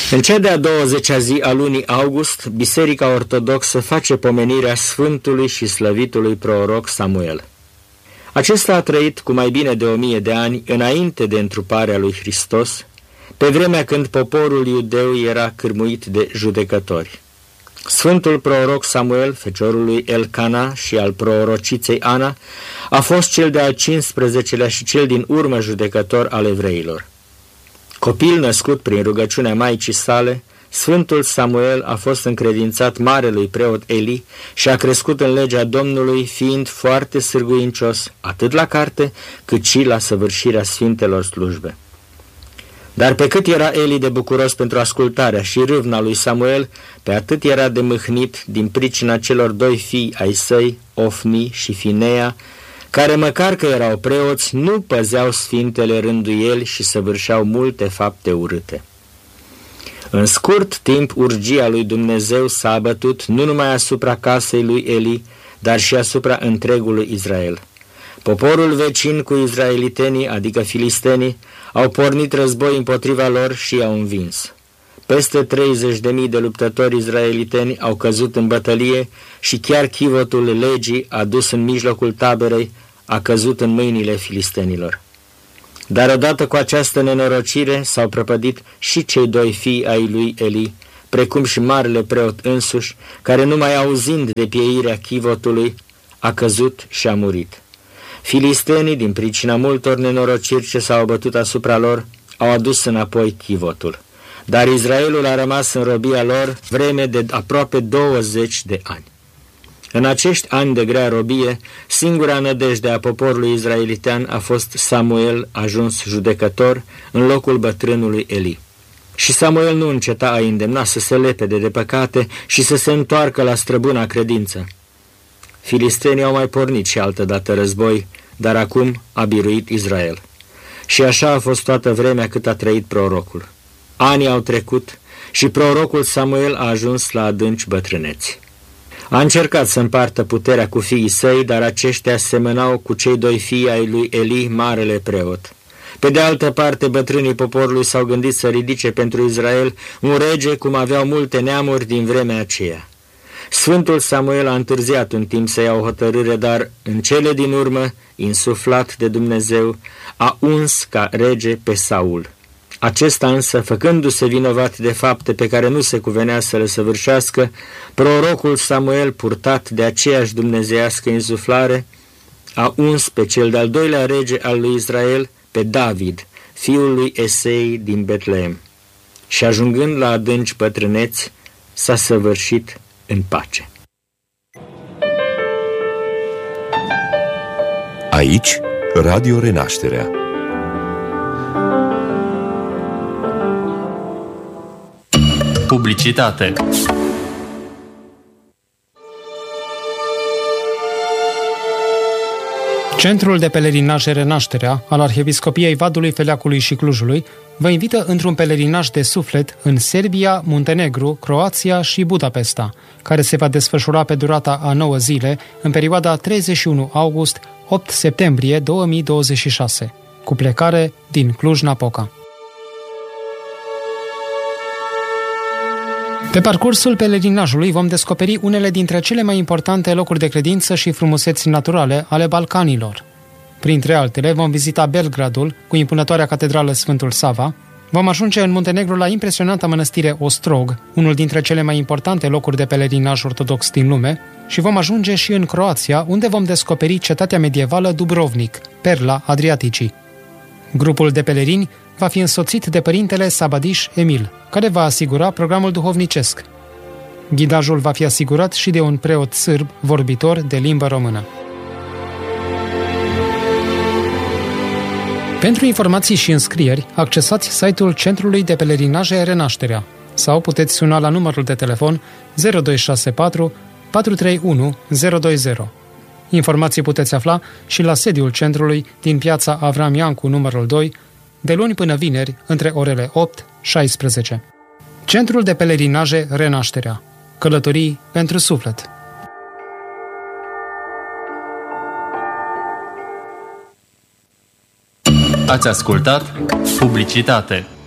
În cea de-a 20-a zi a lunii august, Biserica Ortodoxă face pomenirea Sfântului și Slăvitului Proroc Samuel. Acesta a trăit cu mai bine de 1000 de ani înainte de întruparea lui Hristos, pe vremea când poporul iudeu era cârmuit de judecători. Sfântul proroc Samuel, feciorul lui Elcana și al prorociței Ana, a fost cel de-al 15-lea și cel din urmă judecător al evreilor. Copil născut prin rugăciunea maicii sale, Sfântul Samuel a fost încredințat marelui preot Eli și a crescut în legea Domnului, fiind foarte sârguincios, atât la carte, cât și la săvârșirea sfintelor slujbe. Dar pe cât era Eli de bucuros pentru ascultarea și râvna lui Samuel, pe atât era de mâhnit din pricina celor 2 fii ai săi, Ofni și Finea, care măcar că erau preoți, nu păzeau sfintele rânduieli și săvârșeau multe fapte urâte. În scurt timp, urgia lui Dumnezeu s-a abătut nu numai asupra casei lui Eli, dar și asupra întregului Israel. Poporul vecin cu izraelitenii, adică filistenii, au pornit război împotriva lor și i-au învins. Peste 30.000 de luptători izraeliteni au căzut în bătălie și chiar chivotul legii adus în mijlocul taberei a căzut în mâinile filistenilor. Dar odată cu această nenorocire s-au prăpădit și cei 2 fii ai lui Eli, precum și marele preot însuși, care numai auzind de pieirea chivotului a căzut și a murit. Filistenii, din pricina multor nenorociri ce s-au bătut asupra lor, au adus înapoi chivotul. Dar Israelul a rămas în robia lor vreme de aproape 20 de ani. În acești ani de grea robie, singura nădejde a poporului izraelitean a fost Samuel, ajuns judecător în locul bătrânului Eli. Și Samuel nu înceta a îndemna să se lepede de păcate și să se întoarcă la străbuna credință. Filistenii au mai pornit și altădată război, dar acum a biruit Israel. Și așa a fost toată vremea cât a trăit prorocul. Anii au trecut și prorocul Samuel a ajuns la adânci bătrâneți. A încercat să împartă puterea cu fiii săi, dar aceștia semănau cu cei 2 fii ai lui Eli, marele preot. Pe de altă parte, bătrânii poporului s-au gândit să ridice pentru Israel un rege cum aveau multe neamuri din vremea aceea. Sfântul Samuel a întârziat un timp să ia o hotărâre, dar în cele din urmă, insuflat de Dumnezeu, a uns ca rege pe Saul. Acesta însă, făcându-se vinovat de fapte pe care nu se cuvenea să le săvârșească, prorocul Samuel, purtat de aceeași dumnezeiască insuflare, a uns pe cel de-al 2-lea rege al lui Israel, pe David, fiul lui Esei din Betlehem. Și ajungând la adânci bătrâneți, s-a săvârșit în pace. Aici, Radio Renașterea. Publicitate. Centrul de pelerinaje Renașterea al Arhiepiscopiei Vadului, Feleacului și Clujului vă invită într-un pelerinaj de suflet în Serbia, Muntenegru, Croația și Budapesta, care se va desfășura pe durata a 9 zile, în perioada 31 august-8 septembrie 2026, cu plecare din Cluj-Napoca. Pe parcursul pelerinajului vom descoperi unele dintre cele mai importante locuri de credință și frumuseți naturale ale Balcanilor. Printre altele, vom vizita Belgradul, cu impunătoarea catedrală Sfântul Sava, vom ajunge în Muntenegru la impresionanta mănăstire Ostrog, unul dintre cele mai importante locuri de pelerinaj ortodox din lume, și vom ajunge și în Croația, unde vom descoperi cetatea medievală Dubrovnik, perla Adriaticii. Grupul de pelerini va fi însoțit de părintele Sabadiș Emil, care va asigura programul duhovnicesc. Ghidajul va fi asigurat și de un preot sârb vorbitor de limbă română. Pentru informații și înscrieri, accesați site-ul Centrului de Pelerinaje Renașterea sau puteți suna la numărul de telefon 0264 431 020. Informații puteți afla și la sediul centrului din piața Avram Iancu numărul 2, de luni până vineri, între orele 8-16. Centrul de Pelerinaje Renașterea. Călătorii pentru suflet. Ați ascultat Publicitate.